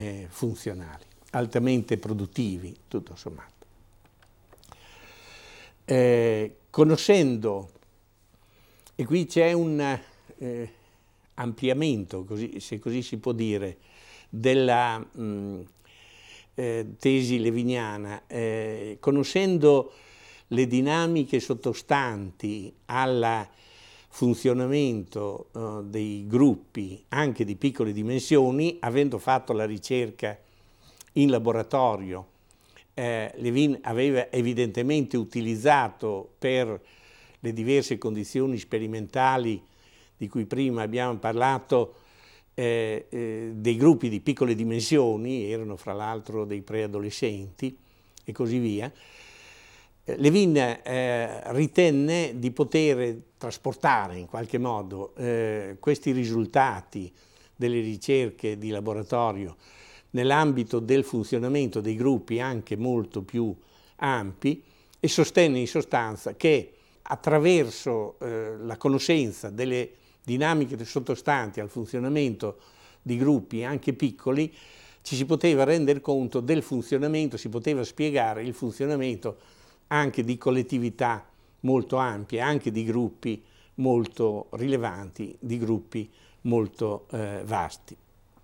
funzionali, altamente produttivi, tutto sommato. Conoscendo, e qui c'è un ampliamento, se così si può dire, della tesi leviniana, conoscendo le dinamiche sottostanti al funzionamento dei gruppi anche di piccole dimensioni, avendo fatto la ricerca in laboratorio, Levin aveva evidentemente utilizzato per le diverse condizioni sperimentali di cui prima abbiamo parlato dei gruppi di piccole dimensioni, erano fra l'altro dei preadolescenti e così via. Levin ritenne di poter trasportare in qualche modo questi risultati delle ricerche di laboratorio nell'ambito del funzionamento dei gruppi anche molto più ampi e sostenne in sostanza che attraverso la conoscenza delle dinamiche sottostanti al funzionamento di gruppi anche piccoli ci si poteva rendere conto del funzionamento, si poteva spiegare il funzionamento anche di collettività molto ampie, anche di gruppi molto rilevanti, di gruppi molto vasti.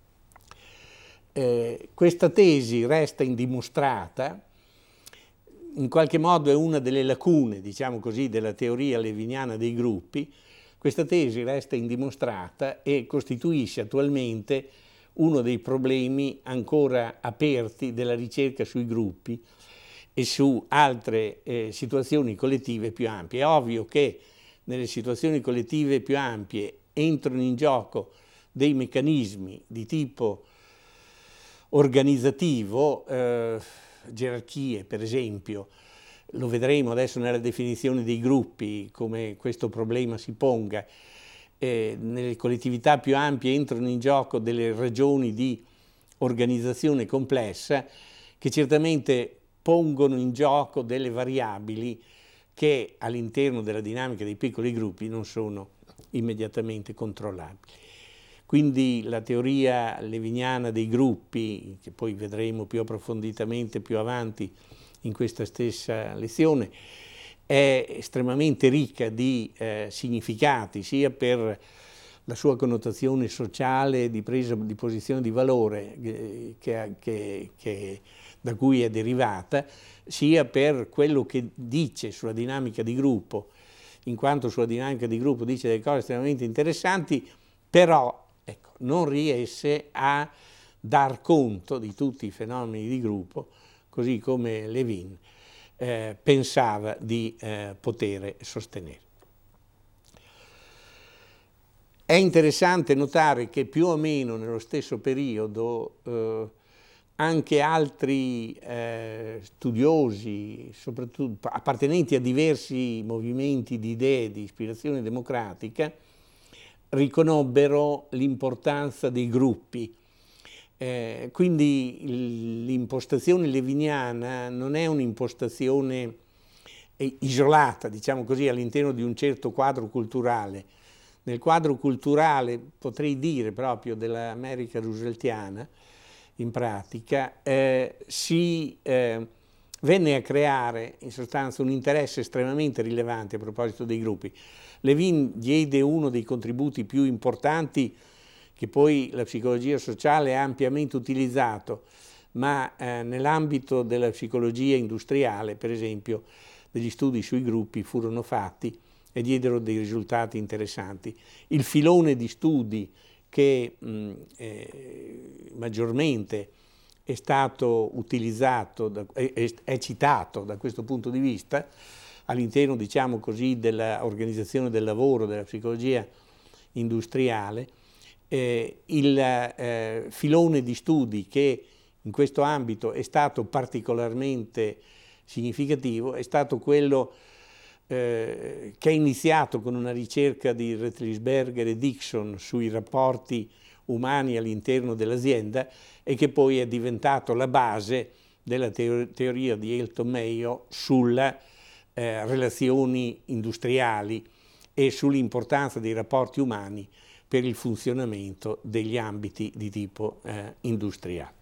Questa tesi resta indimostrata, in qualche modo è una delle lacune, diciamo così, della teoria leviniana dei gruppi. Questa tesi resta indimostrata e costituisce attualmente uno dei problemi ancora aperti della ricerca sui gruppi e su altre situazioni collettive più ampie. È ovvio che nelle situazioni collettive più ampie entrano in gioco dei meccanismi di tipo organizzativo, gerarchie per esempio, lo vedremo adesso nella definizione dei gruppi come questo problema si ponga. Nelle collettività più ampie entrano in gioco delle ragioni di organizzazione complessa che certamente pongono in gioco delle variabili che all'interno della dinamica dei piccoli gruppi non sono immediatamente controllabili. Quindi la teoria leviniana dei gruppi, che poi vedremo più approfonditamente più avanti in questa stessa lezione, è estremamente ricca di significati, sia per la sua connotazione sociale di presa di posizione di valore da cui è derivata, sia per quello che dice sulla dinamica di gruppo, in quanto sulla dinamica di gruppo dice delle cose estremamente interessanti, però ecco, non riesce a dar conto di tutti i fenomeni di gruppo, così come Levin pensava di poter sostenere. È interessante notare che più o meno nello stesso periodo anche altri studiosi, soprattutto appartenenti a diversi movimenti di idee di ispirazione democratica, riconobbero l'importanza dei gruppi. Quindi l'impostazione leviniana non è un'impostazione isolata, diciamo così, all'interno di un certo quadro culturale. Nel quadro culturale, potrei dire proprio dell'America rooseveltiana, in pratica, si venne a creare in sostanza un interesse estremamente rilevante a proposito dei gruppi. Levin diede uno dei contributi più importanti che poi la psicologia sociale ha ampiamente utilizzato, ma nell'ambito della psicologia industriale, per esempio, degli studi sui gruppi furono fatti e diedero dei risultati interessanti. Il filone di studi che maggiormente è stato utilizzato, è citato da questo punto di vista, all'interno, diciamo così, dell'organizzazione del lavoro, della psicologia industriale, il filone di studi che in questo ambito è stato particolarmente significativo è stato quello che è iniziato con una ricerca di Retlisberger e Dixon sui rapporti umani all'interno dell'azienda e che poi è diventato la base della teoria di Elton Mayo sulle relazioni industriali e sull'importanza dei rapporti umani per il funzionamento degli ambiti di tipo industriale.